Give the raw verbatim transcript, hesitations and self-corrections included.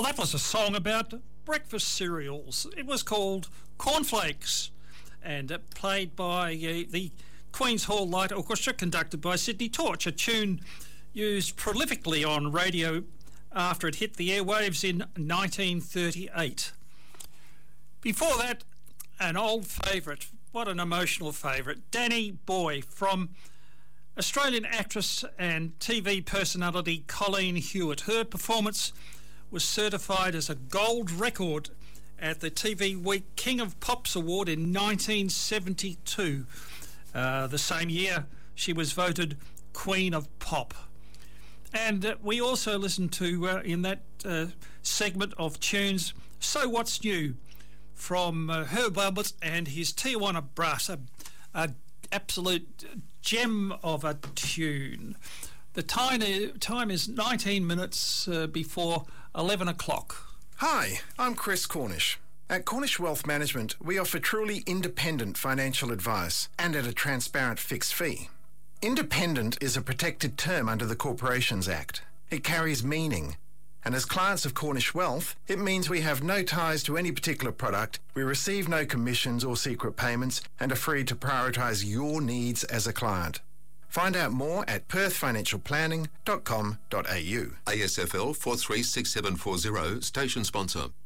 Well, that was a song about breakfast cereals. It was called Cornflakes, and uh, played by uh, the Queen's Hall Light Orchestra, conducted by Sydney Torch, a tune used prolifically on radio after it hit the airwaves in nineteen thirty-eight. Before that, an old favourite, what an emotional favourite, Danny Boy, from Australian actress and T V personality Colleen Hewitt. Her performance was certified as a gold record at the T V Week King of Pops Award in nineteen seventy-two. Uh, the same year, she was voted Queen of Pop. And uh, we also listened to, uh, in that uh, segment of tunes, So What's New, from uh, Herb Alpert and his Tijuana Brass, a, a absolute gem of a tune. The time, time is nineteen minutes uh, before eleven o'clock. Hi, I'm Chris Cornish. At Cornish Wealth Management, we offer truly independent financial advice and at a transparent fixed fee. Independent is a protected term under the Corporations Act. It carries meaning. And as clients of Cornish Wealth, it means we have no ties to any particular product, we receive no commissions or secret payments, and are free to prioritise your needs as a client. Find out more at perth financial planning dot com dot a u. A S F L four three six seven four zero, station sponsor.